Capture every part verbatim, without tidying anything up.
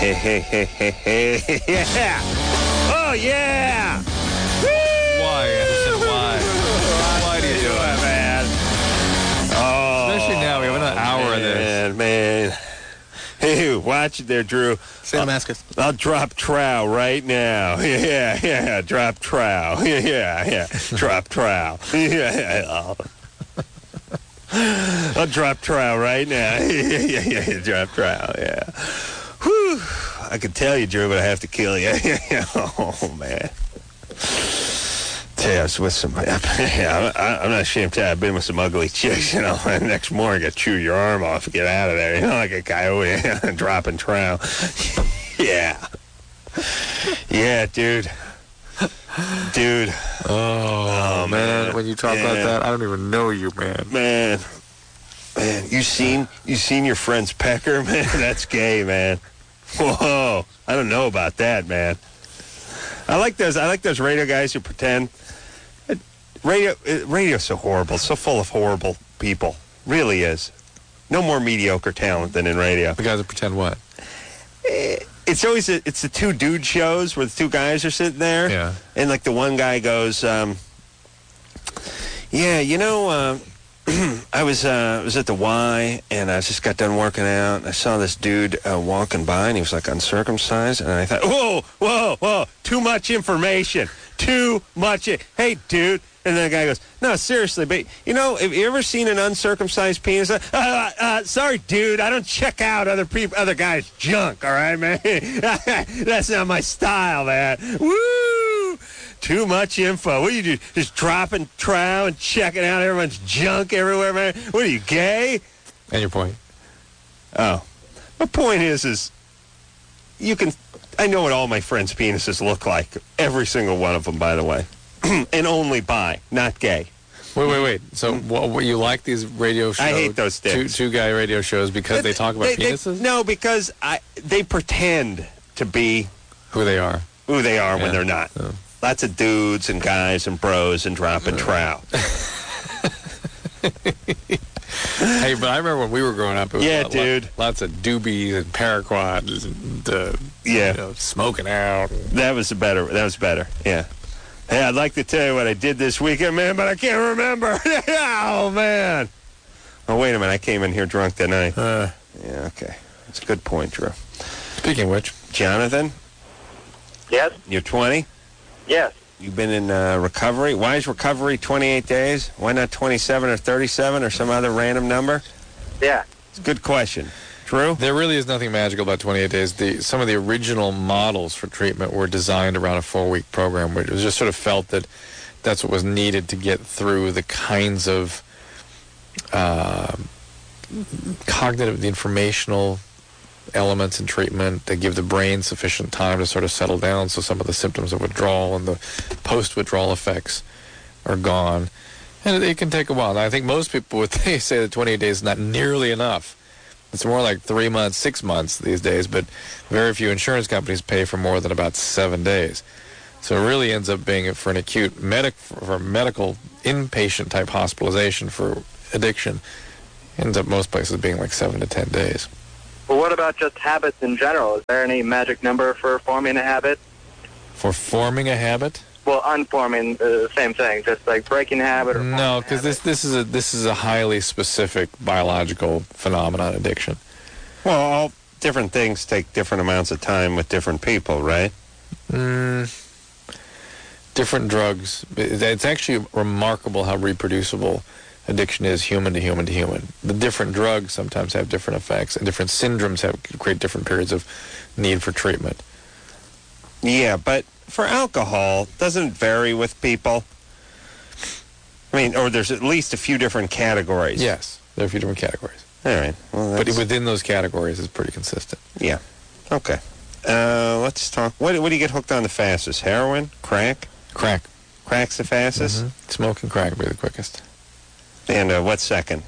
Hey, hey, hey, hey, hey, yeah! Oh, yeah! Why, Anderson? Why? Why do you do it, man? Oh, especially now, we have another hour man, of this. Man, hey, watch it there, Drew. Saint Damascus. I'll, I'll drop trow right now. Yeah, yeah, drop trow. Yeah, yeah, yeah. Drop trow. Yeah, I'll, I'll drop trow right now. Yeah, yeah, yeah, drop trow, yeah. Whew. I could tell you, Drew, but I have to kill you. Oh, man. Tell you, I was with some, yeah, I'm not ashamed to tell you, I've been with some ugly chicks, you know, and next morning I got to chew your arm off and get out of there, you know, like a coyote dropping trow. Yeah. Yeah, dude. Dude. Oh, Oh, man. man. When you talk Yeah. about that, I don't even know you, man. Man. Man, you seen, you seen your friend's pecker, man? That's gay, man. Whoa. I don't know about that, man. I like those. I like those radio guys who pretend. Uh, radio, uh, radio's so horrible, so full of horrible people. Really is. No more mediocre talent than in radio. The guys that pretend what? Eh, It's always a, it's the two dude shows where the two guys are sitting there, Yeah. and like the one guy goes, um, "Yeah, you know, uh, I was uh, I was at the Y, and I just got done working out, and I saw this dude uh, walking by, and he was like uncircumcised, and I thought, whoa, whoa, whoa, too much information, too much. I- hey, dude." And then the guy goes, "No, seriously, but, you know, have you ever seen an uncircumcised penis?" Uh, uh, uh, sorry, dude, I don't check out other people, other guys' junk, all right, man? That's not my style, man. Woo! Too much info. What do you do? Just dropping trow and checking out everyone's junk everywhere, man? What are you, gay? And your point. Oh. My point is, is you can, I know what all my friends' penises look like. Every single one of them, by the way. And only bi, not gay. Wait, wait, wait. So, what, what, you like these radio shows? I hate those two, dicks. two guy radio shows because they talk about They- they- penises? no, because I, they pretend to be Who they are. who they are Yeah. when they're not. Oh. Lots of dudes and guys and bros and dropping trout. Hey, but I remember when we were growing up, it was Yeah, lot- dude. lots of doobies and paraquats and uh, Yeah. you know, smoking out. That was better. That was better. Yeah. Hey, I'd like to tell you what I did this weekend, man, but I can't remember. Oh, man. Oh, wait a minute. I came in here drunk tonight. Uh, Yeah, okay. That's a good point, Drew. speaking of which, Jonathan, Yes? you're twenty? Yes. You've been in uh, recovery. Why is recovery twenty-eight days? Why not twenty-seven or thirty-seven or some other random number? Yeah. It's a good question. Drew? there really is nothing magical about twenty-eight days. The, some of the original models for treatment were designed around a four-week program, where it was just sort of felt that that's what was needed to get through the kinds of uh, cognitive, the informational elements in treatment that give the brain sufficient time to sort of settle down, so some of the symptoms of withdrawal and the post-withdrawal effects are gone. And it, it can take a while. And I think most people would say that twenty-eight days is not nearly enough. It's more like three months, six months these days, but very few insurance companies pay for more than about seven days. So it really ends up being for an acute medic, for medical inpatient type hospitalization for addiction, ends up most places being like seven to ten days. Well, what about just habits in general? Is there any magic number for forming a habit? For forming a habit? Well, unforming, uh, same thing, just like breaking a habit or No, because this this is a this is a highly specific biological phenomenon, addiction. Well, all different things take different amounts of time with different people, right? Mm, different drugs. It- It's actually remarkable how reproducible addiction is, human to human to human. The different drugs sometimes have different effects, and different syndromes have create different periods of need for treatment. Yeah, but for alcohol, doesn't it vary with people? I mean, or there's at least a few different categories. Yes, there are a few different categories, All right. Well, but that's, within those categories, it's pretty consistent. yeah. Okay. Uh, let's talk. What, what do you get hooked on the fastest? Heroin? Crack? Crack, Crack's the fastest? Mhm. Smoking crack would be the quickest. And uh, what's second?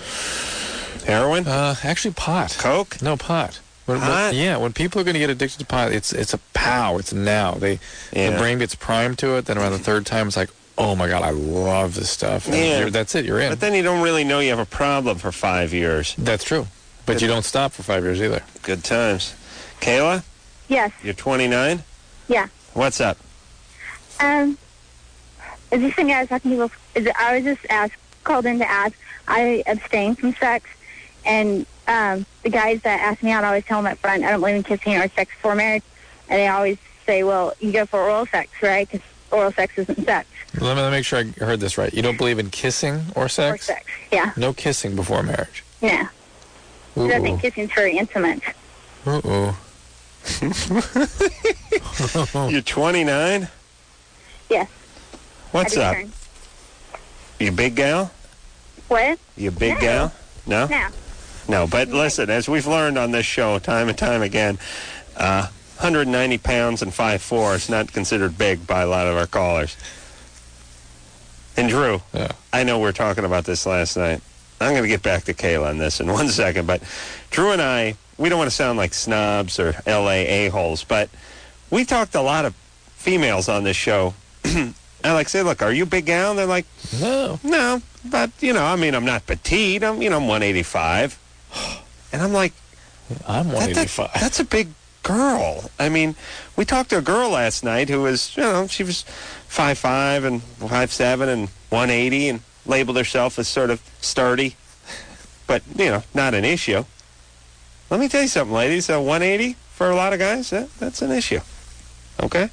Heroin? Uh, actually, pot. Coke? No, pot. When, when- Pot? yeah, when people are going to get addicted to pot, it's it's a pow. It's now. They Yeah. the brain gets primed to it. Then around the third time, it's like, oh my god, I love this stuff. And Yeah. you're- that's it. You're in. But then you don't really know you have a problem for five years. That's true. But you don't stop for five years either. Good times. Kayla, Yes. you're twenty-nine? Yeah. What's up? Um, is this thing I was talking to you? Is it, I was just asked, called in to ask. I abstain from sex, and um, the guys that ask me out, I always tell them up front, I don't believe in kissing or sex before marriage, and they always say, well, you go for oral sex, right? Because oral sex isn't sex. Let me, let me make sure I heard this right. You don't believe in kissing or sex? Or sex, yeah. No kissing before marriage? Yeah. Ooh. I think kissing's very intimate. Uh-oh. You're twenty-nine? Yes. What's I up? return. You a big gal? What? You a big No. gal? No? No. No, but listen, as we've learned on this show time and time again, uh, one hundred ninety pounds and five foot four is not considered big by a lot of our callers. And Drew, Yeah. I know we were talking about this last night. I'm going to get back to Kayla on this in one second, but Drew and I, we don't want to sound like snobs or L A a-holes, but we talked a lot of females on this show. I like say, look, are you a big gal? And they're like, No. no, but, you know, I mean, I'm not petite. I'm, you know, I'm one eighty-five. And I'm like, I'm that- one that- eighty-five. that's a big girl. I mean, we talked to a girl last night who was, you know, she was five five and five seven and one eighty and labeled herself as sort of sturdy, but, you know, not an issue. Let me tell you something, ladies. Uh, one eighty for a lot of guys, that, that's an issue. Okay?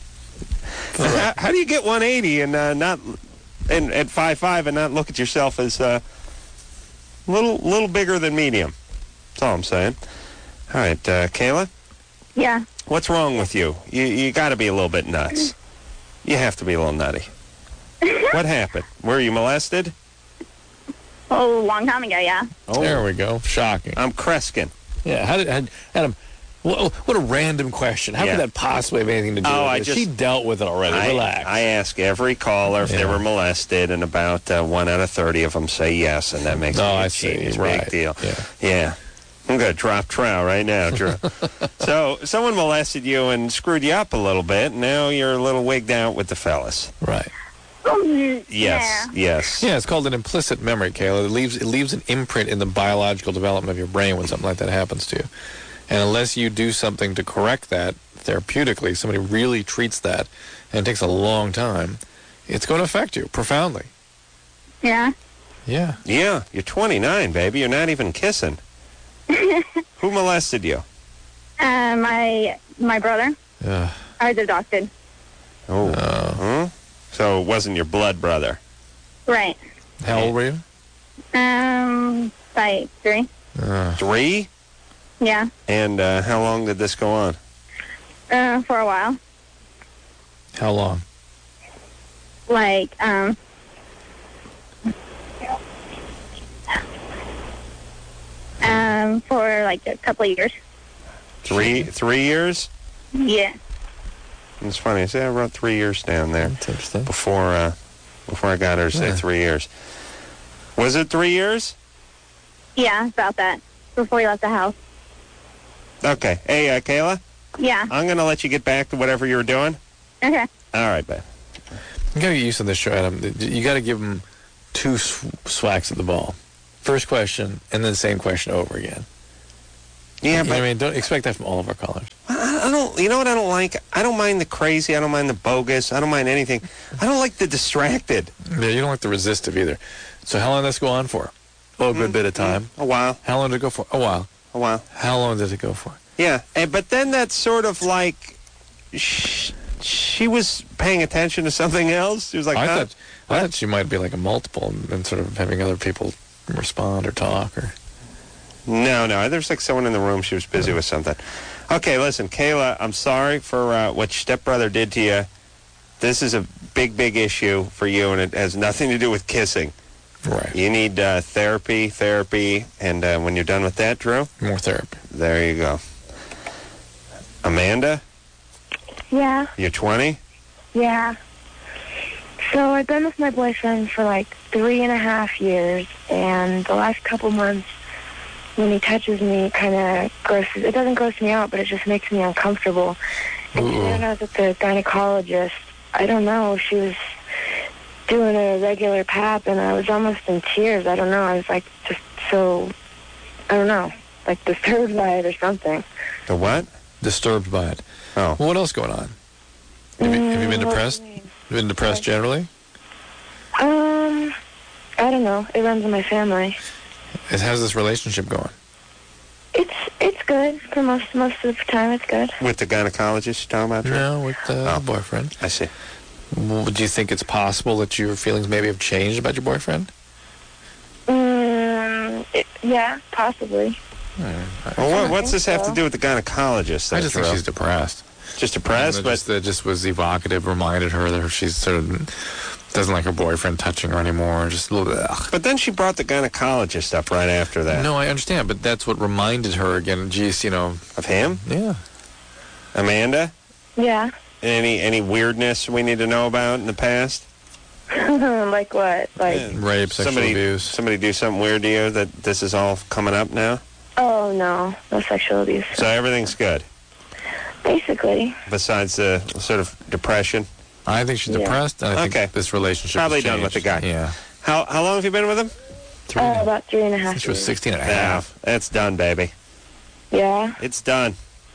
How, how do you get one eighty and uh, not and at five five and not look at yourself as a uh, little little bigger than medium? That's all I'm saying. All right, uh, Kayla, Yeah. what's wrong with you? You you got to be a little bit nuts. You have to be a little nutty. What happened? Were you molested? Oh, a long time ago, yeah. Oh, There we go. Shocking. I'm Kreskin. Yeah. How did, how, Adam, what, what a random question. How Yeah. could that possibly have anything to do Oh, with I it? just- She dealt with it already. I, Relax. I ask every caller if they Yeah. were molested, and about uh, one out of thirty of them say yes, and that makes Oh, me a I see. genius. Right. Big deal. Yeah. Yeah. I'm going to drop trow right now, Drew. So someone molested you and screwed you up a little bit. Now you're a little wigged out with the fellas. Right. Mm, Yes, Yeah. yes. Yeah, it's called an implicit memory, Kayla. It leaves it leaves an imprint in the biological development of your brain when something like that happens to you. And unless you do something to correct that therapeutically, somebody really treats that, and it takes a long time, it's going to affect you profoundly. Yeah. Yeah. Yeah, you're twenty-nine, baby. You're not even kissing. Who molested you? Uh, my my brother. Uh, I was adopted. Oh. uh, Huh? So it wasn't your blood brother. Right. how old were you? Um, like three. Uh, Three? Yeah. And uh, how long did this go on? Uh, for a while. how long? Like, um, um, for like a couple of years. Three three years? Yeah. It's funny. I say I wrote three years down there That's interesting. before uh, before I got her to say Yeah. three years. Was it three years? Yeah, about that. Before we left the house. Okay. Hey, uh, Kayla, Yeah. I'm going to let you get back to whatever you were doing. Okay. All right, babe. You got to get used to this show, Adam. You got to give them two sw- swacks at the ball. First question, and then the same question over again. Yeah, You know but what I mean? Don't expect that from all of our callers. I I don't, you know what I don't like? I don't mind the crazy. I don't mind the bogus. I don't mind anything. I don't like the distracted. Yeah, you don't like the resistive either. So how long did this go on for? Oh, a good bit of time. A while, How long did it go for? A while. a while. How long did it go for? Yeah, and, but then that's sort of like sh- she was paying attention to something else. She was like, I huh? thought I thought she might be like a multiple and, and sort of having other people respond or talk or. No, no. There's like someone in the room. She was busy with something. Okay, listen, Kayla, I'm sorry for uh, what your stepbrother did to you. This is a big, big issue for you, and it has nothing to do with kissing. Right. You need uh, therapy, therapy, and uh, when you're done with that, Drew, More therapy. there you go. Amanda, Yeah, you're twenty? yeah. So I've been with my boyfriend for like three and a half years, and the last couple months, when he touches me, kind of grosses. It doesn't gross me out, but it just makes me uncomfortable. And today when I was at the gynecologist, I don't know, she was doing a regular pap, and I was almost in tears. I don't know. I was like just so, I don't know, like disturbed by it or something. The what? disturbed by it. Oh. Well, what else going on? Have you, have you been Mm, what depressed? do you mean? Have you been depressed generally? Um, I don't know. It runs in my family. How's this relationship going? It's it's good for most most of the time. It's good. With the gynecologist you're talking about? Drew? No, with uh, Oh. the boyfriend. I see. Well, do you think it's possible that your feelings maybe have changed about your boyfriend? Mm, it, yeah, possibly. Well, what, what's this have to do with the gynecologist? I then, just think Drew? she's depressed. Just depressed, That but just, that just was evocative, reminded her that she's sort of doesn't like her boyfriend touching her anymore. Just a little bit. Ugh. but then she brought the gynecologist up right after that. No, I understand, but that's what reminded her again. Geez, you know. Of him? Yeah. Amanda? Yeah. Any any weirdness we need to know about in the past? Like what? Like Yeah. Rape, sexual somebody, abuse. Somebody do something weird to you that this is all coming up now? oh no, no sexual abuse. So everything's good, Basically. besides the sort of depression. I think she's Yeah. depressed, and I think Okay. this relationship Probably has done with the changed. guy. Yeah. How how long have you been with him? Three Uh, and a- about three and a half since she was years. sixteen and a Yeah, half. it's done, baby. Yeah. It's done.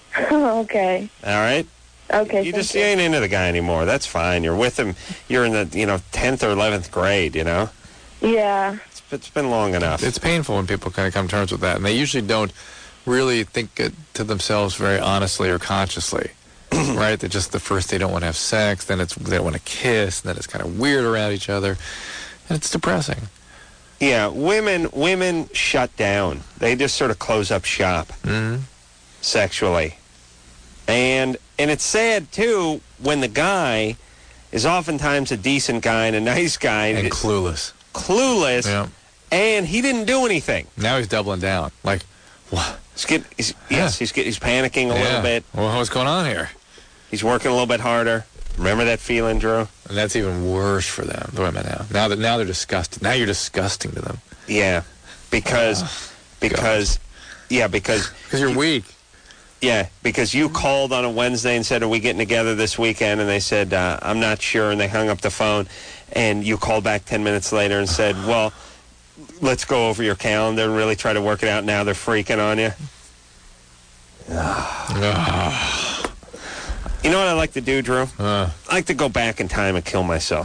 Okay. All right. Okay. You thank just you ain't into the guy anymore. That's fine. You're with him. You're in the you know tenth or eleventh grade. You know. Yeah. It's, it's been long enough. It's painful when people kind of come to terms with that, and they usually don't really think it to themselves very honestly or consciously, right? That just the first they don't want to have sex, then it's they don't want to kiss, and then it's kind of weird around each other, and it's depressing. Yeah, women women shut down. They just sort of close up shop Mm-hmm. sexually. And and it's sad too when the guy is oftentimes a decent guy and a nice guy And it's clueless. clueless Yeah. and he didn't do anything. Now he's doubling down. Like, what? He's get, he's, Yeah. yes, he's get, he's panicking a yeah. little bit. Well, what's going on here? He's working a little bit harder. Remember that feeling, Drew? And that's even worse for them, the women now. Now that now they're disgusted. Now you're disgusting to them Yeah. Because because yeah, because because you're weak. Yeah, because you called on a Wednesday and said, are we getting together this weekend? And they said, uh, I'm not sure. And they hung up the phone. And you called back ten minutes later and said, well, let's go over your calendar and really try to work it out. Now they're freaking on you. You know what I like to do, Drew? Uh, I like to go back in time and kill myself.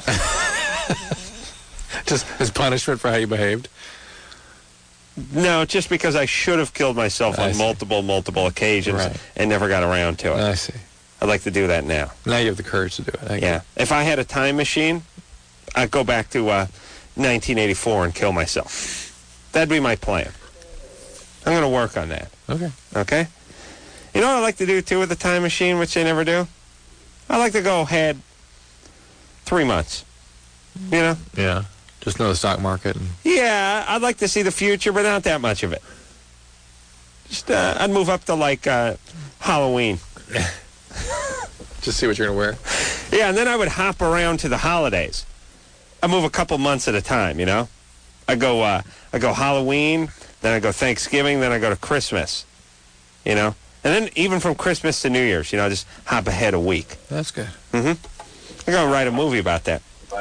just as punishment for how you behaved. No, just because I should have killed myself I on see. multiple, multiple occasions Right. and never got around to it. I see. I'd like to do that now. Now you have the courage to do it. I Yeah. If I had a time machine, I'd go back to uh, nineteen eighty-four and kill myself. That'd be my plan. I'm going to work on that. Okay. Okay? You know what I like to do, too, with the time machine, which they never do? I like to go ahead three months. You know? Yeah. Just know the stock market. And Yeah, I'd like to see the future, but not that much of it. Just, uh, I'd move up to, like, uh, Halloween. just see what you're going to wear. Yeah, and then I would hop around to the holidays. I move a couple months at a time, you know? I go, uh, I go Halloween, then I go Thanksgiving, then I go to Christmas, you know? And then even from Christmas to New Year's, you know, I just hop ahead a week. That's good. Mm-hmm. I'm going to write a movie about that.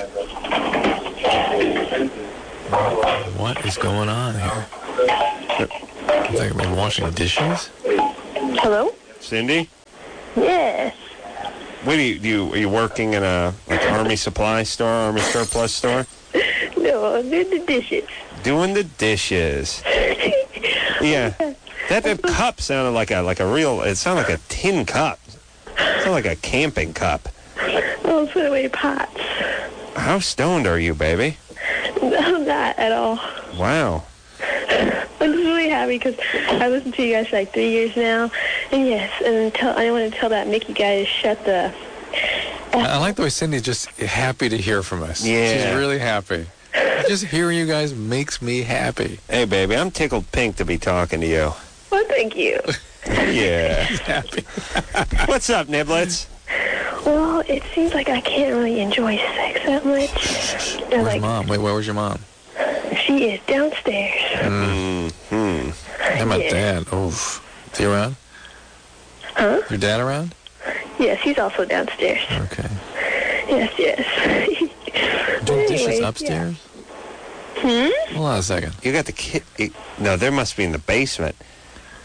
What is going on here? I think I've been washing dishes. Hello? Cindy? Yes. What do you, do you, are you working in a, like, Army supply store, Army surplus store? No, I'm doing the dishes. Doing the dishes. Yeah. That, that cup sounded like a, like a real, it sounded like a tin cup. It sounded like a camping cup. I'll put away pots. How stoned are you, baby? No, not at all. Wow. I'm just really happy because I listened to you guys for like three years now. And yes, and tell, I want to tell that Mickey guy to shut the... I I like the way Cindy's just happy to hear from us. Yeah. She's really happy. Just hearing you guys makes me happy. Hey, baby, I'm tickled pink to be talking to you. Well, thank you. Yeah. Happy. What's up, Niblets? Well, it seems like I can't really enjoy sex that much. Or, Where's like, mom? Wait, where's your mom? she is downstairs. Mm-hmm. And my Yeah. dad. Oof. Is he around? Huh? Your dad around? Yes, he's also downstairs. Okay. Yes, yes. Doing dishes Anyway, upstairs? Hmm? Hold on a second. You got the kid. You, no, there must be in the basement.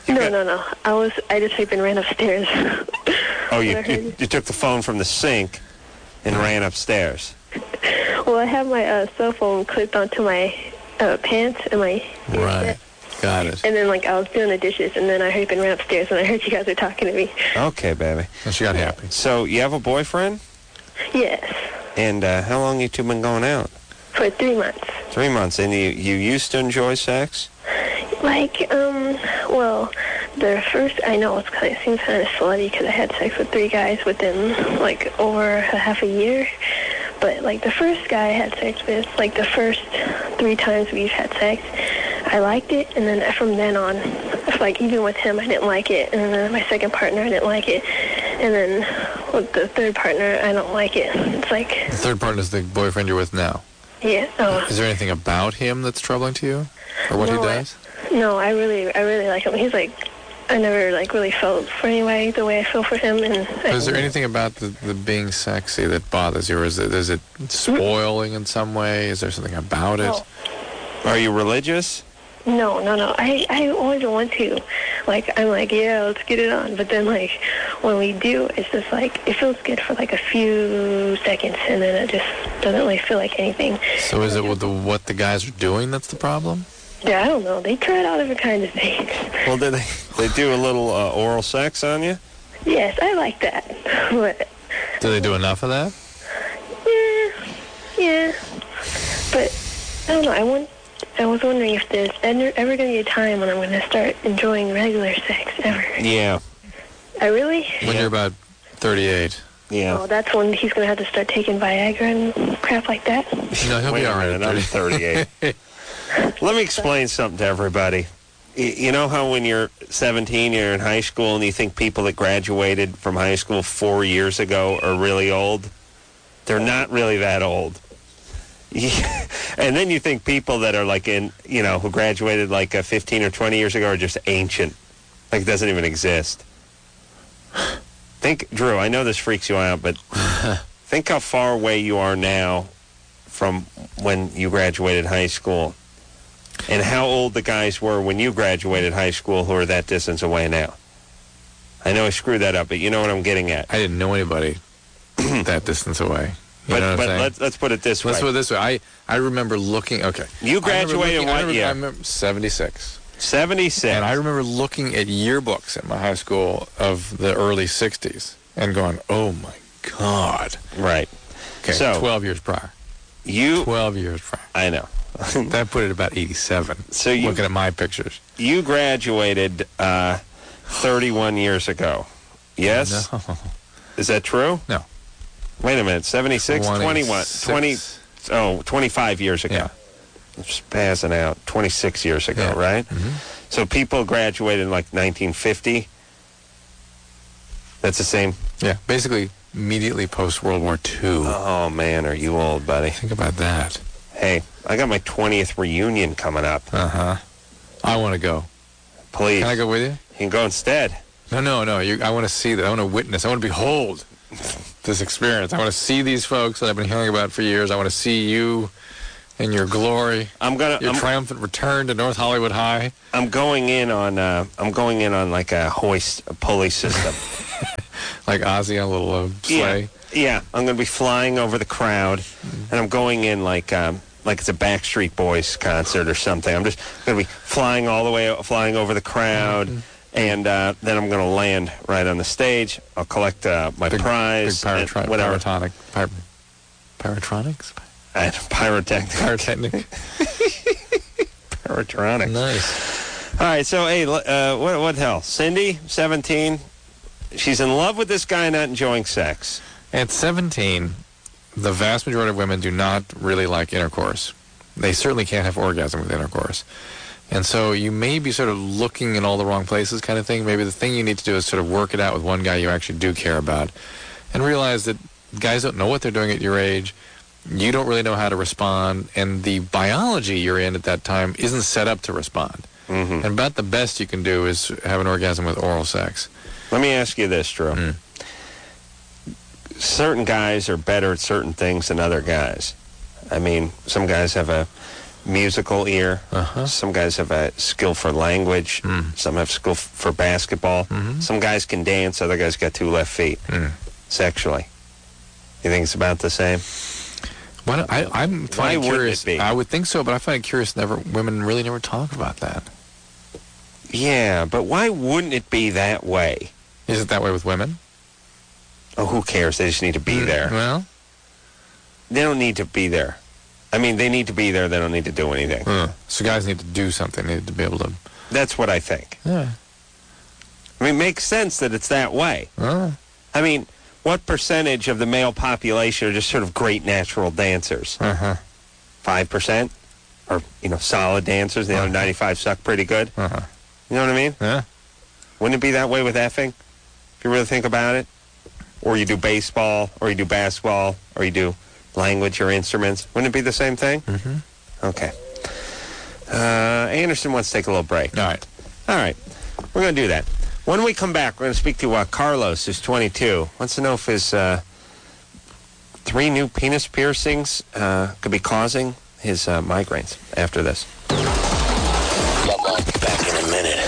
No, got- no, no. I was, I just typed and ran upstairs. Oh, you, When I heard you you took the phone from the sink and ran upstairs. Well, I have my uh, cell phone clipped onto my uh, pants and my Right. Got it. and then like I was doing the dishes, and then I heard and ran upstairs, and I heard you guys were talking to me. Okay, baby. And she got happy. So you have a boyfriend, Yes, and uh, how long you two been going out? for three months. Three months. And you you used to enjoy sex? Like, um, well, the first, I know it's kind of, it seems kind of slutty because I had sex with three guys within, like, over a half a year. But, like, the first guy I had sex with, like, the first three times we've had sex, I liked it. And then from then on, like, even with him, I didn't like it. And then my second partner, I didn't like it. And then with the third partner, I don't like it. It's like, The third partner is the boyfriend you're with now. yeah, oh. Is there anything about him that's troubling to you? Or what No, he I- does? No, I really, I really like him. He's like, I never like really felt for anybody the way I feel for him. And I, Is there anything about the, the being sexy that bothers you? Or is it, is it spoiling in some way? Is there something about it? No. Are you religious? No, no, no. I, I always want to. Like, I'm like, yeah, let's get it on. But then, like, when we do, it's just like, it feels good for like a few seconds, and then it just doesn't really feel like anything. So is it with the, what the guys are doing that's the problem? Yeah, I don't know. They tried all different kinds of things. Well, did they they do a little uh, oral sex on you? Yes, I like that. But, Do they do enough of that? yeah, yeah. But, I don't know. I want... I was wondering if there's ever, ever going to be a time when I'm going to start enjoying regular sex, ever. Yeah. I really? When you're about thirty-eight. Yeah. Oh, that's when he's going to have to start taking Viagra and crap like that? No, he'll Wait be a all right minute, at I'm thirty. thirty-eight. Let me explain something to everybody. Y- You know how when you're seventeen, you're in high school, and you think people that graduated from high school four years ago are really old? They're not really that old. Yeah. And then you think people that are like in, you know, who graduated like uh, fifteen or twenty years ago are just ancient. Like it doesn't even exist. Think, Drew, I know this freaks you out, but think how far away you are now from when you graduated high school and how old the guys were when you graduated high school who are that distance away now. I know I screwed that up, but you know what I'm getting at. I didn't know anybody that distance away. You But know what but I'm saying? let's let's put it this Let's way. put it this way. I, I remember looking, okay. You I remember graduated looking- what I remember, year? I remember seventy-six. seventy-six. And I remember looking at yearbooks at my high school of the early sixties and going, oh my God. Right. Okay, So- twelve years prior. You twelve years prior. I know. That put it about eighty-seven. So you- looking at my pictures. You graduated uh, thirty-one years ago. Yes? No. Is that true? No. Wait a minute. seventy-six, twenty-one, twenty, oh, twenty-five years ago. Yeah. I'm spazzing out. twenty-six years ago, Yeah. right? Mhm. So people graduated in like nineteen fifty. That's the same. Yeah, basically immediately post World War Two. Oh, man, are you old, buddy? Think about that. Hey, I got my twentieth reunion coming up. Uh-huh. I want to go. Please. Can I go with you? You can go instead. No, no, no. You, I want to see that. I want to witness. I want to behold this experience. I want to see these folks that I've been hearing about for years. I want to see you in your glory, I'm gonna. your I'm, triumphant return to North Hollywood High. I'm going in on. Uh, I'm going in on like a hoist, a pulley system. Like Ozzy on a little uh, sleigh. Yeah, yeah. I'm going to be flying over the crowd, and I'm going in like um, like it's a Backstreet Boys concert or something. I'm just going to be flying all the way, flying over the crowd, Mm-hmm. and uh, then I'm going to land right on the stage. I'll collect uh, my Big, prize, big and pyrotron- whatever. pyrotonic. Pyr- pyrotronics? And pyrotechnic. Pyrotechnic. Pyrotronics. Nice. All right, so hey, uh, what what the hell? Cindy, seventeen. She's in love with this guy, not enjoying sex. At seventeen, the vast majority of women do not really like intercourse. They certainly can't have orgasm with intercourse. And so you may be sort of looking in all the wrong places kind of thing. Maybe the thing you need to do is sort of work it out with one guy you actually do care about and realize that guys don't know what they're doing at your age. You don't really know how to respond. And the biology you're in at that time isn't set up to respond. Mm-hmm. And about the best you can do is have an orgasm with oral sex. Let me ask you this, Drew. Mm. Certain guys are better at certain things than other guys. I mean, some guys have a musical ear. Uh-huh. Some guys have a skill for language. Mm. Some have skill f- for basketball. Mhm. Some guys can dance. Other guys got two left feet. Mm. Sexually. You think it's about the same? Why don't, I, I'm Why finding wouldn't curious. it be? I would think so, but I find it curious. Never women really never talk about that. Yeah, but why wouldn't it be that way? Is it that way with women? Oh, who cares? They just need to be Mm, there. Well, They don't need to be there. I mean, they need to be there. They don't need to do anything. uh, so guys need to do something. They need to be able to. That's what I think. Yeah. I mean, it makes sense that it's that way. Uh, I mean, what percentage of the male population are just sort of great natural dancers? uh-huh. Five percent? Or, you know, solid dancers. The other Uh-huh. ninety-five suck pretty good. Uh-huh. You know what I mean? Yeah. Wouldn't it be that way with effing? If you really think about it? Or you do baseball, or you do basketball, or you do language or instruments. Wouldn't it be the same thing? Mm-hmm. Okay. Uh, Anderson wants to take a little break. All right. All right. We're going to do that. When we come back, we're going to speak to uh, Carlos, who's twenty-two. Wants to know if his uh, three new penis piercings uh, could be causing his uh, migraines after this. Back in a minute.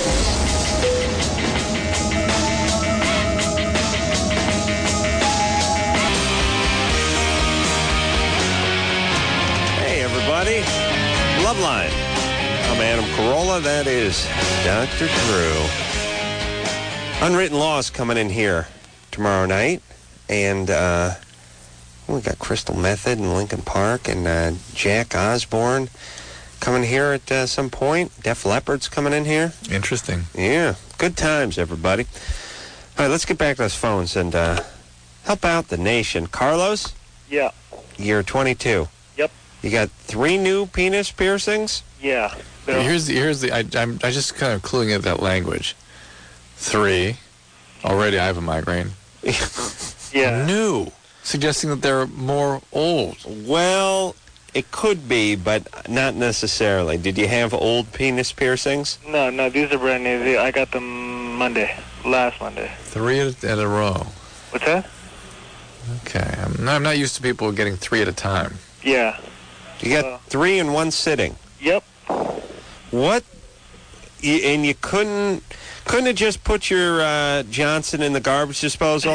Hey, everybody. Loveline. I'm Adam Carolla. That is Doctor Drew. Unwritten Laws coming in here tomorrow night. And uh, we got Crystal Method and Lincoln Park and uh, Jack Osborne coming here at uh, some point. Def Leppard's coming in here. Interesting. Yeah. Good times, everybody. All right, let's get back to those phones and uh, help out the nation. Carlos, Yeah. you're twenty-two. Yep. You got three new penis piercings? Yeah. Bill. Here's the, here's the, I, I'm, I just kind of cluing into that language. Three. Already I have a migraine. Yeah. New. Suggesting that they're more old. Well, it could be, but not necessarily. Did you have old penis piercings? No, no, these are brand new. I got them Monday, last Monday. Three at, at a row. What's that? Okay. I'm not, I'm not used to people getting three at a time. Yeah. You got Uh, three in one sitting. Yep. What? You, and you couldn't couldn't have just put your uh, Johnson in the garbage disposal?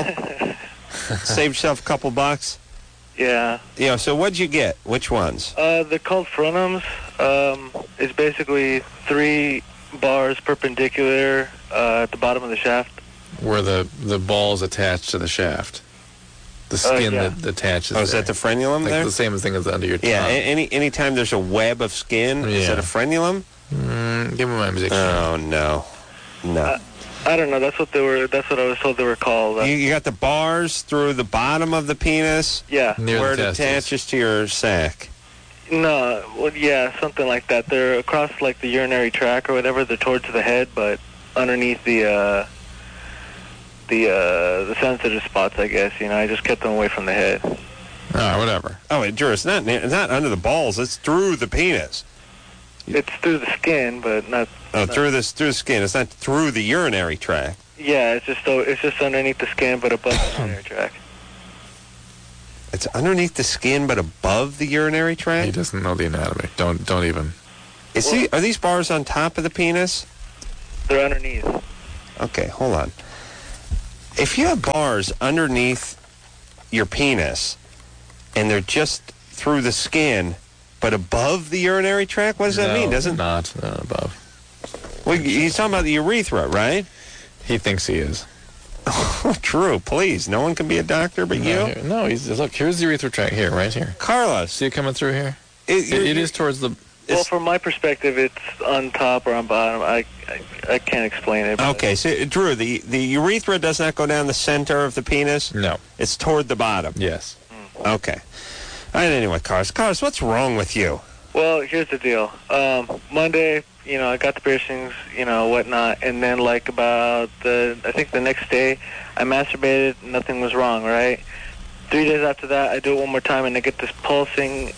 Save yourself a couple bucks? Yeah. Yeah, so what'd you get? Which ones? Uh, they're called frenums. Um, it's basically three bars perpendicular uh, at the bottom of the shaft. Where the, the ball's attached to the shaft. The skin yeah. that attaches Oh, is there. that the frenulum Like there? the same thing as under your tongue. Yeah, a- any anytime there's a web of skin, is Yeah. that a frenulum? Mm, give me my music. Oh, no. No. Uh, I don't know. That's what they were. That's what I was told they were called. Uh, You, you got the bars through the bottom of the penis yeah. Near where it the testes. attaches to your sac. No. Well, yeah, something like that. They're across like the urinary tract or whatever. They're towards the head, but underneath the uh, the uh, the sensitive spots. I guess you know. I just kept them away from the head. All right, whatever. Oh, wait, Drew, it's not, near- it's not under the balls. It's through the penis. It's through the skin, but not. Oh, through the, through the skin. It's not through the urinary tract. Yeah, it's just so it's just underneath the skin, but above the urinary tract. It's underneath the skin but above the urinary He tract? doesn't know the anatomy. Don't don't even. Is he, are these bars on top of the penis? They're underneath. Okay, hold on. If you have bars underneath your penis and they're just through the skin but above the urinary tract, what does that no, mean? Doesn't not uh, above. well, he's talking about the urethra, right? He thinks he is. Oh, true. Please, no one can be a doctor but No, you. here- no, he's look. Here's the urethra tract here, right here. Carlos, See it coming through here? it, It, you're- it is towards the. Well, It's- from my perspective, it's on top or on bottom. I I, I can't explain it. but- Okay, so Drew, the, the urethra does not go down the center of the penis. No. It's toward the bottom. Yes. Okay. All right, anyway, Carlos. Carlos, what's wrong with you? Well, here's the deal. Um, Monday, you know, I got the piercings, you know, whatnot, and then like about the, I think the next day, I masturbated. Nothing was wrong, right? Three days after that, I do it one more time, and I get this pulsing,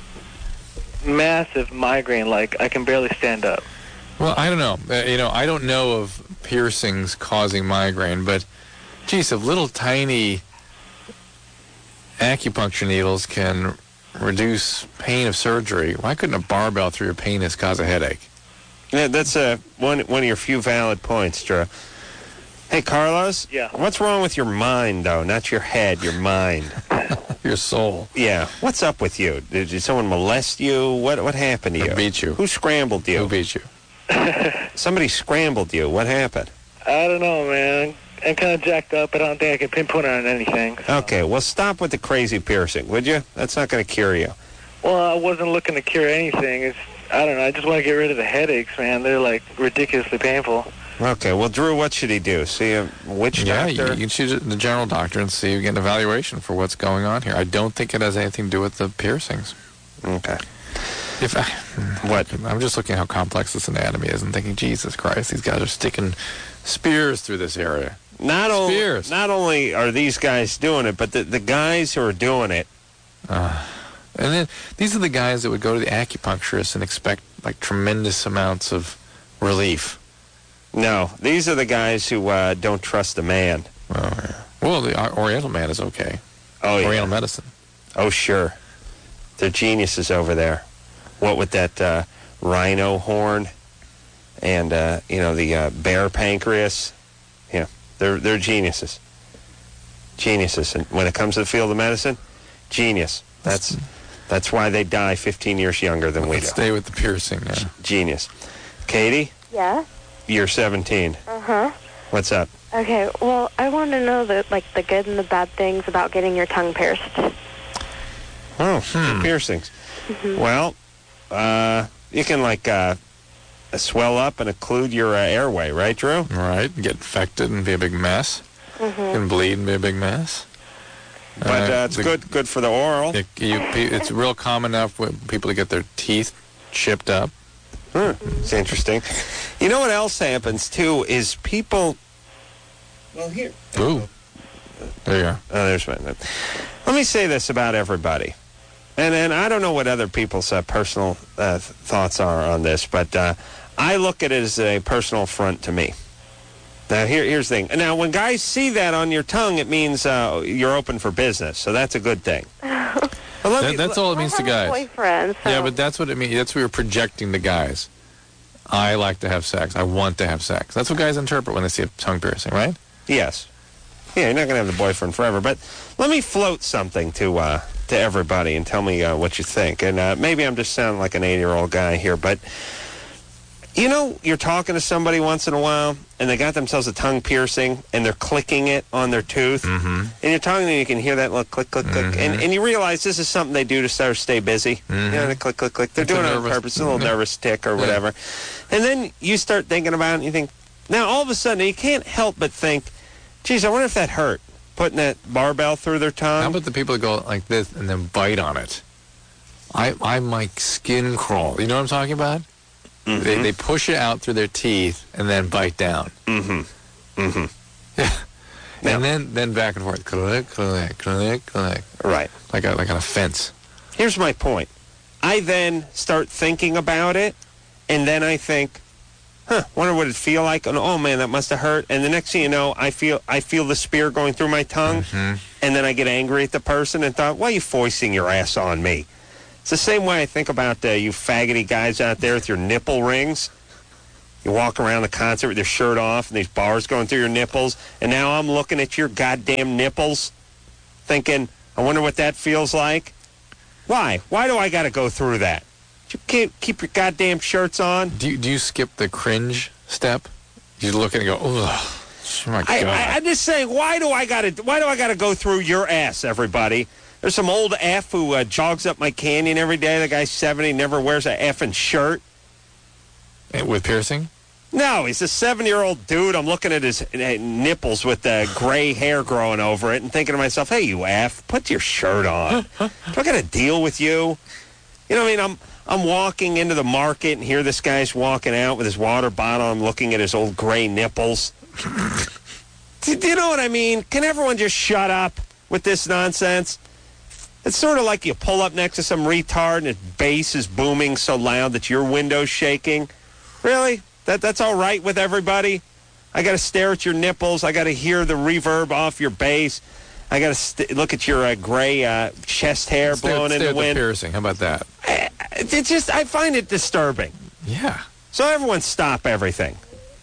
massive migraine. Like I can barely stand up. Well, I don't know. Uh, you know, I don't know of piercings causing migraine, but geez, if little tiny acupuncture needles can reduce pain of surgery, why couldn't a barbell through your penis cause a headache? Yeah, that's uh, one one of your few valid points, Drew. Hey, Carlos? Yeah. What's wrong with your mind, though? Not your head, your mind. Your soul. Yeah. What's up with you? Did, did someone molest you? What what happened to Who you? beat you? Who scrambled you? Who beat you? Somebody scrambled you. What happened? I don't know, man. I'm kind of jacked up. I don't think I can pinpoint on anything. So. Okay, well, stop with the crazy piercing, would you? That's not going to cure you. Well, I wasn't looking to cure anything. It's I don't know. I just want to get rid of the headaches, man. They're like ridiculously painful. Okay, well, Drew, what should he do? See a witch Yeah, you, doctor? you can choose the general doctor and see, get an evaluation for what's going on here. I don't think it has anything to do with the piercings. Okay. If I, What? I'm just looking at how complex this anatomy is and thinking, Jesus Christ, these guys are sticking spears through this area. Not, o- Spears. not only are these guys doing it, but the, the guys who are doing it, Uh, and then these are the guys that would go to the acupuncturist and expect like tremendous amounts of relief. no, these are the guys who uh, don't trust the man. Oh, yeah. Well, the uh, Oriental man is okay. Oh, yeah. Oriental medicine. Oh, sure. They're geniuses over there. What with that uh, rhino horn and, uh, you know, the uh, bear pancreas. Yeah, they're they're geniuses. Geniuses. And when it comes to the field of medicine, genius. That's that's why they die fifteen years younger than we do. Let's stay with the piercing. Yeah. Genius. Katie, Yeah. you're seventeen. Uh huh. What's up? Okay. Well, I want to know the like the good and the bad things about getting your tongue pierced. Oh, Hmm. piercings. Well, uh, you can, like, uh, swell up and occlude your uh, airway, right, Drew? Right. Get infected and be a big mess. And bleed and be a big mess. But uh, it's the- good good for the oral. It, you, it's real common enough for people to get their teeth chipped up. Hmm, it's interesting. You know what else happens, too, is people... Well, here. Ooh. There you go. Oh, there's my... Let me say this about everybody. And and I don't know what other people's uh, personal uh, th- thoughts are on this, but uh, I look at it as a personal affront to me. Now, here, here's the thing. Now, when guys see that on your tongue, it means uh, you're open for business, so that's a good thing. But let That, me- that's all it means I to have a guys. boyfriend. So. Yeah, but that's what it means. That's what we're projecting to guys. I like to have sex. I want to have sex. That's what guys interpret when they see a tongue piercing, right? Yes. Yeah, you're not going to have the boyfriend forever. But let me float something to uh, to everybody and tell me uh, what you think. And uh, maybe I'm just sounding like an eighty-year-old guy here, but you know, you're talking to somebody once in a while, and they got themselves a tongue piercing, and they're clicking it on their tooth. Mm-hmm. And you're talking to them, you can hear that little click, click, click. And, and you realize this is something they do to start to stay busy. You know, the click, click, click. They're It's a doing it on nervous- purpose, a little nervous tick or whatever. And then you start thinking about it, and you think, now all of a sudden, you can't help but think, geez, I wonder if that hurt, putting that barbell through their tongue. How about the people that go like this and then bite on it? I, I might skin crawl. You know what I'm talking about? Mm-hmm. They, they push it out through their teeth and then bite down. Mm-hmm. Mm-hmm. Yeah. Now- And then, then back and forth. Click, click, click, click. Right. Like, a, like on a fence. Here's my point. I then start thinking about it, and then I think, huh, wonder what it'd feel like. And, oh, man, that must have hurt. And the next thing you know, I feel I feel the spear going through my tongue, Mm-hmm. and then I get angry at the person and thought, why are you foisting your ass on me? It's the same way I think about uh, you faggoty guys out there with your nipple rings. You walk around the concert with your shirt off and these bars going through your nipples, and now I'm looking at your goddamn nipples thinking, I wonder what that feels like. Why? Why do I got to go through that? You can't keep your goddamn shirts on. Do you, do you skip the cringe step? You look at it and go, ugh. Oh, my God. I, I, I'm just saying, why do I got to? Why do I got to go through your ass, everybody? There's some old F who uh, jogs up my canyon every day. The guy's seventy, never wears a effing shirt. And with piercing? No, he's a seventy-year-old dude. I'm looking at his uh, nipples with the gray hair growing over it and thinking to myself, hey, you F, put your shirt on. Do I got to deal with you? You know what I mean? I'm I'm walking into the market and here this guy's walking out with his water bottle. I'm looking at his old gray nipples. do, do you know what I mean? Can everyone just shut up with this nonsense? It's sort of like you pull up next to some retard and his bass is booming so loud that your window's shaking. Really? That That's all right with everybody? I got to stare at your nipples. I got to hear the reverb off your bass. I got to st- look at your uh, gray uh, chest hair Stay- blowing in stay the at wind. piercing. How about that? I- It's just, I find it disturbing. Yeah. So everyone stop everything.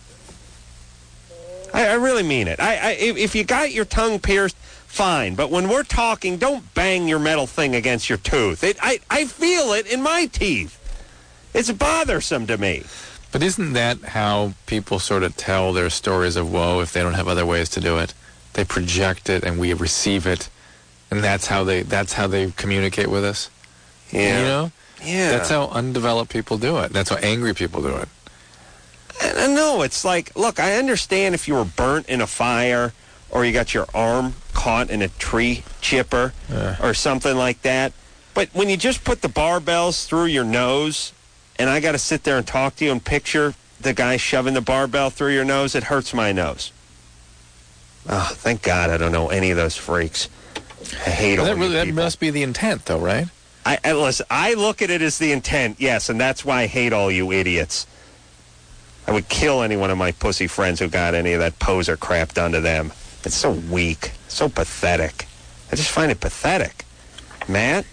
I, I really mean it. I, I if, if you got your tongue pierced, fine. But when we're talking, don't bang your metal thing against your tooth. It, I, I feel it in my teeth. It's bothersome to me. But isn't that how people sort of tell their stories of woe if they don't have other ways to do it? They project it and we receive it, and that's how they that's how they communicate with us. Yeah. You know? Yeah. That's how undeveloped people do it. That's how angry people do it. And I know, it's like, look, I understand if you were burnt in a fire or you got your arm caught in a tree chipper Yeah. or something like that. But when you just put the barbells through your nose and I got to sit there and talk to you and picture the guy shoving the barbell through your nose, it hurts my nose. Oh, thank God I don't know any of those freaks. I hate all That, you really, that people. must be the intent, though, right? I, I, listen, I look at it as the intent, yes, and that's why I hate all you idiots. I would kill any one of my pussy friends who got any of that poser crap done to them. It's so weak, so pathetic. I just find it pathetic. Matt?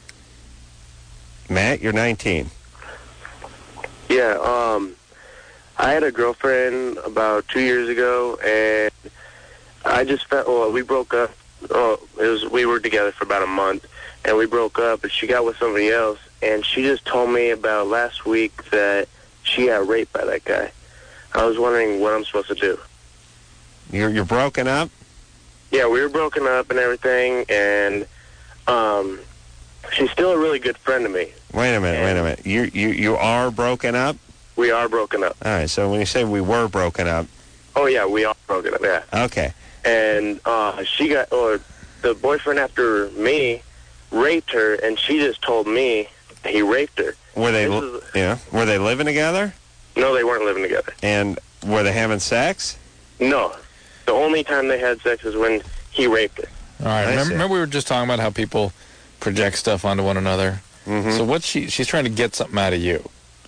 Matt, you're nineteen. Yeah, um, I had a girlfriend about two years ago, and I just felt, well, we broke up. Oh, it was, we were together for about a month, and we broke up, and she got with somebody else, and she just told me about last week that she got raped by that guy. I was wondering what I'm supposed to do. You're, you're broken up? Yeah, we were broken up and everything, and um, she's still a really good friend to me. Wait a minute, wait a minute. You, you, you are broken up? We are broken up. All right, so when you say we were broken up, Oh, yeah, we are broken up, yeah. okay. And uh, she got, or the boyfriend after me raped her, and she just told me he raped her. Were they, This li- is- yeah, were they living together? No, they weren't living together. And were they having sex? No. The only time they had sex is when he raped her. All right. I Remember, see. remember we were just talking about how people project stuff onto one another? Mm-hmm. So what she she's trying to get something out of you.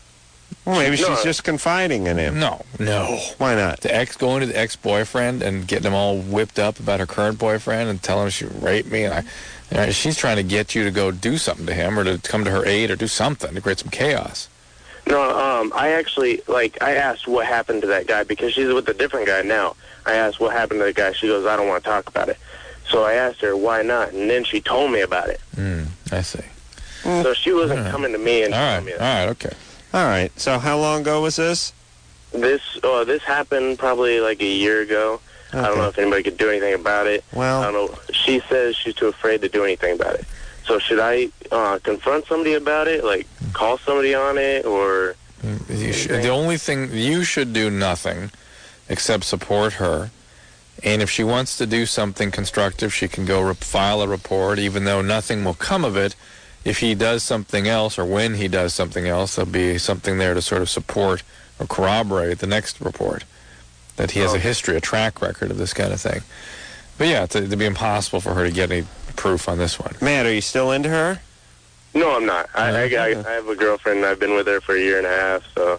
Well, maybe No. she's just confiding in him. No, no. Why not? The ex going to the ex-boyfriend and getting him all whipped up about her current boyfriend and telling him she raped me. And I, you know, she's trying to get you to go do something to him or to come to her aid or do something to create some chaos. No, um, I actually, like, I asked what happened to that guy because she's with a different guy now. I asked what happened to the guy. She goes, I don't want to talk about it. So I asked her, why not? And then she told me about it. Mm, I see. So she wasn't Yeah. coming to me and All telling right. me All that. right. Okay. All right. So how long ago was this? This, uh, this happened probably like a year ago. I don't Okay. know if anybody could do anything about it. Well- I don't know. She says she's too afraid to do anything about it. So should I uh, confront somebody about it, like call somebody on it, or... You should, the only thing you should do nothing except support her. And if she wants to do something constructive, she can go re- file a report, even though nothing will come of it. If he does something else, or when he does something else, there'll be something there to sort of support or corroborate the next report, that he has a history, a track record of this kind of thing. But yeah, it's, it'd be impossible for her to get any proof on this one. Matt, are you still into her? No, I'm not. I, I, I, Okay. I have a girlfriend. I've been with her for a year and a half, so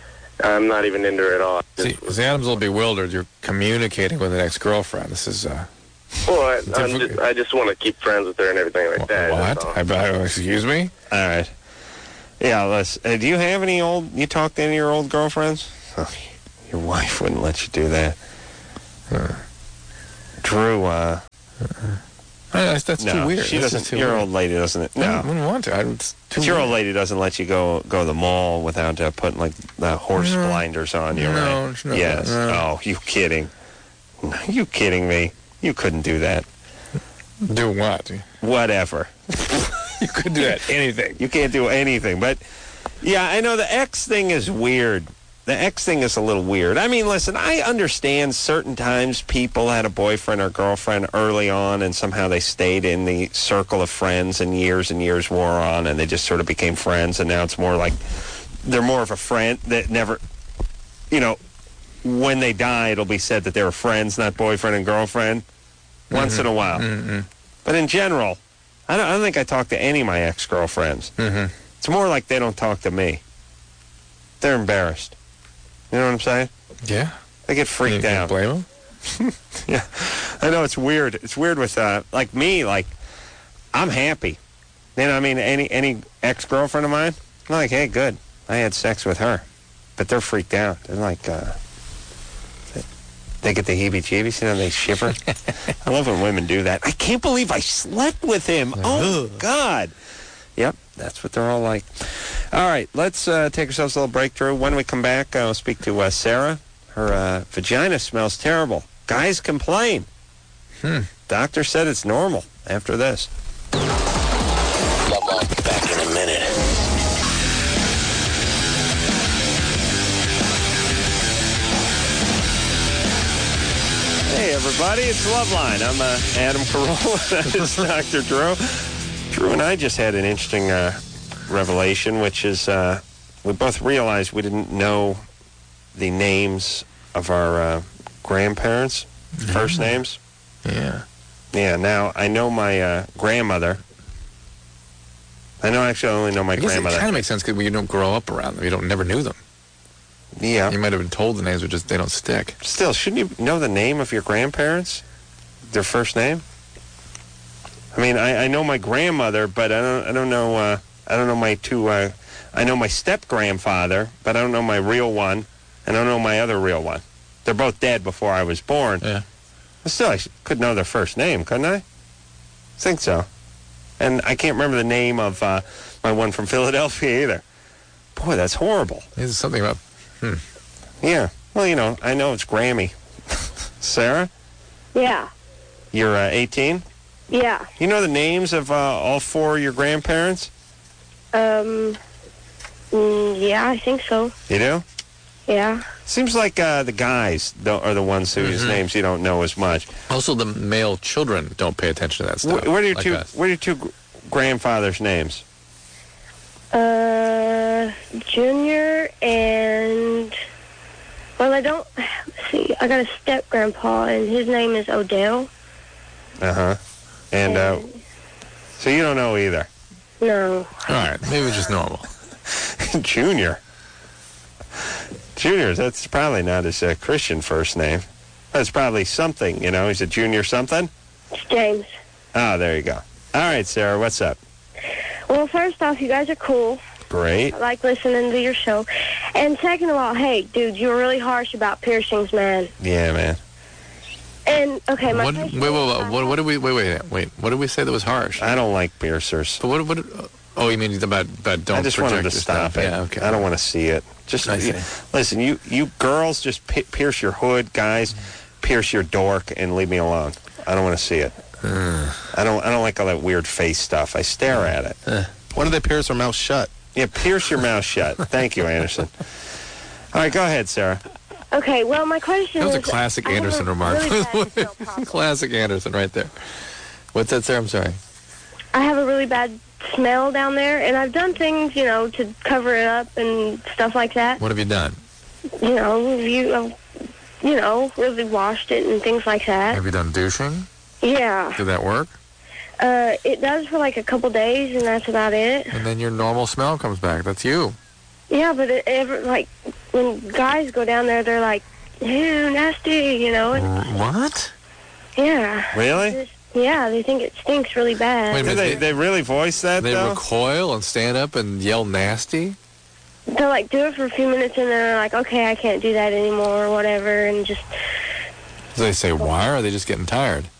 I'm not even into her at all. See, see, Adam's a little bewildered. You're communicating with an ex-girlfriend. This is, uh... Well, I, I'm Difficult- just, I just want to keep friends with her and everything like that. that's what? all. I, I, excuse me? All right. Yeah, let's. Uh, do you have any old? You talk to any of your old girlfriends? Oh, your wife wouldn't let you do that. Drew, uh, I, that's that's no, too weird. she That's doesn't. just too Your weird. old lady doesn't. I No, wouldn't want to. I, it's too your weird. old lady doesn't let you go go to the mall without uh, putting like the horse No. blinders on you, No, right? it's not- yes. no. Oh, you kidding? You kidding me? You couldn't do that. Do what? Whatever. You could do that. Anything. You can't do anything. But, yeah, I know the X thing is weird. The X thing is a little weird. I mean, listen, I understand certain times people had a boyfriend or girlfriend early on and somehow they stayed in the circle of friends and years and years wore on and they just sort of became friends and now it's more like they're more of a friend that never, you know, when they die it'll be said that they were friends, not boyfriend and girlfriend, once in a while. Mm-hmm. But in general, I don't, I don't think I talk to any of my ex-girlfriends. Mm-hmm. It's more like they don't talk to me. They're embarrassed. You know what I'm saying? Yeah. They get You freaked can't out. blame them. Yeah. I know it's weird. It's weird with, uh, like me, like, I'm happy. You know, I mean, any any ex-girlfriend of mine, I'm like, hey, good. I had sex with her. But they're freaked out. They're like, uh, they get the heebie-jeebies, you know, they shiver. I love when women do that. I can't believe I slept with him. Oh, God. Yep, that's what they're all like. All right, let's uh, take ourselves a little break, Drew. When we come back, I'll speak to uh, Sarah. Her uh, vagina smells terrible. Guys complain. Hmm. Doctor said it's normal after this. Back in a minute. Hey, everybody, it's Loveline. I'm uh, Adam Carolla. That is Doctor Drew. Drew and I just had an interesting uh, revelation, which is uh, we both realized we didn't know the names of our uh, grandparents, mm-hmm. first names. Yeah. Yeah, now I know my uh, grandmother. I know actually I only know my I guess grandmother. It kind of makes sense because you don't grow up around them. You don't never knew them. Yeah. You might have been told the names, but just they don't stick. Still, shouldn't you know the name of your grandparents? Their first name? I mean, I, I know my grandmother, but I don't I don't know uh, I don't know my two uh, I know my step grandfather, but I don't know my real one, and I don't know my other real one. They're both dead before I was born. Yeah. But still, I could know their first name, couldn't I? I think so. And I can't remember the name of uh, my one from Philadelphia either. Boy, that's horrible. There's something about... Hmm. Yeah. Well, you know, I know it's Grammy. Sarah? Yeah. You're uh, eighteen? Yeah. You know the names of uh, all four of your grandparents? Um, mm, yeah, I think so. You do? Yeah. Seems like uh, the guys don't, are the ones whose Mm-hmm. names you don't know as much. Also, the male children don't pay attention to that stuff. Wh- what are your like two? us. What are your two gr- grandfathers' names? Uh, Junior and... Well, I don't... Let's see, I got a step-grandpa, and his name is Odell. Uh-huh. And, uh, And- so you don't know either. No. All right, maybe it's just normal. Junior. Junior, that's probably not his uh, Christian first name. That's probably something, you know. He's a junior something? It's James. Oh, there you go. All right, Sarah, what's up? Well, first off, you guys are cool. Great. I like listening to your show. And second of all, hey, dude, you were really harsh about piercings, man. Yeah, man. And, okay, my What, wait, question wait, is- wait, what, what did we, wait, wait, wait, what did we say that was harsh? I don't like piercers. But what, what, oh, you mean about, about don't I just want project him to your stop stuff. it. Yeah, okay. I don't want to see it. Just I see. you- listen, you you girls just pi- pierce your hood, guys. Pierce your dork and leave me alone. I don't want to see it. Uh, I don't I don't like all that weird face stuff. I stare at it. uh, Why do they pierce their mouth shut? Yeah, pierce your mouth shut. Thank you, Anderson. All right, go ahead, Sarah. Okay, well, my question that was is... a classic I have Anderson a remark. really bad smell problem. Classic Anderson right there. What's that, Sarah? I'm sorry. I have a really bad smell down there, and I've done things, you know, to cover it up and stuff like that. What have you done? You know, you, uh, you know, really washed it and things like that. Have you done douching? Yeah. Did that work? Uh, it does for like a couple days, and that's about it. And then your normal smell comes back. That's you. Yeah, but it ever, like, when guys go down there, they're like, ew, nasty, you know? And, What? yeah. Really? Just- yeah, they think it stinks really bad. Wait a Do minute. they they really voice that They though? recoil and stand up and yell nasty? They'll, like, do it for a few minutes, and then they're like, okay, I can't do that anymore, or whatever, and just... Do they say why, or are they just getting tired?